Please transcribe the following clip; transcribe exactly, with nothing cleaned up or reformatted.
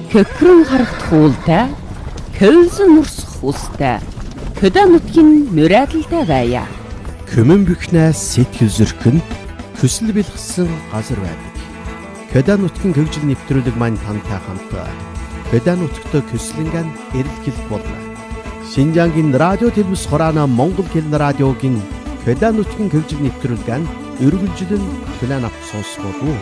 Хөкрөн харагдах уултай, көлсөн урсах устай, хөдөө нутгийн мөрөөдөлтэй байя. Хөмөн бихнээс сэтгэл зүрхэн хүсэл бэлгсэн газар байдаг. Хөдөө нутгийн хөгжил нэвтрүүлэг маань тантай хамт хөдөө нутагт көслөнгөн эрэлхийлэх болно. Шинжаангийн радио телевиз хураана Монгол хэлний радиогийн хөдөө нутгийн хөгжил нэвтрүүлгэн өргөлжлөн план авах сонсох болов.